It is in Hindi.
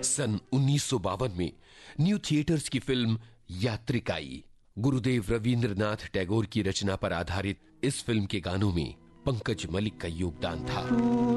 सन 1952 में न्यू थिएटर्स की फिल्म यात्रिकाई। गुरुदेव रवींद्रनाथ टैगोर की रचना पर आधारित इस फिल्म के गानों में पंकज मलिक का योगदान था।